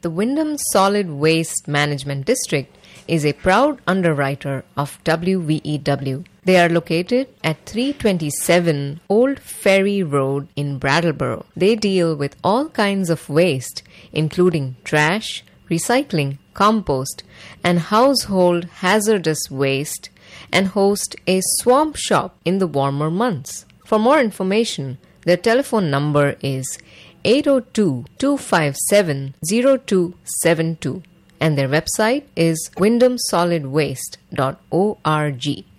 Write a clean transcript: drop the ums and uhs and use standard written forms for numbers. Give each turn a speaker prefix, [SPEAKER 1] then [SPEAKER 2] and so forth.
[SPEAKER 1] The Wyndham Solid Waste Management District is a proud underwriter of WVEW. They are located at 327 Old Ferry Road in Brattleboro. They deal with all kinds of waste, including trash, recycling, compost, and household hazardous waste, and host a swamp shop in the warmer months. For more information, their telephone number is 802-257-0272 and their website is wyndhamsolidwaste.org.